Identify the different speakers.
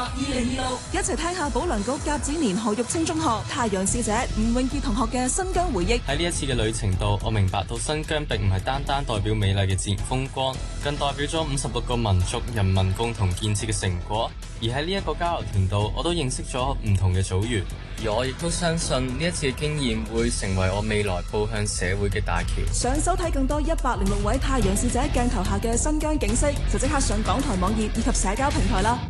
Speaker 1: 2026，一齊聽下保良局甲子年何玉清中學太陽使者吳永傑同學嘅新疆回憶。
Speaker 2: 喺呢一次嘅旅程度，我明白到新疆並唔係單單代表美麗嘅自然風光，更代表咗56個民族人民共同建設嘅成果。而喺呢一個交流團度，我都認識咗唔同嘅組員，而我亦都相信呢一次嘅經驗會成為我未來步向社會嘅大橋。
Speaker 1: 想收睇更多106位太陽使者鏡頭下嘅新疆景色，就即刻上港台網頁以及社交平台啦。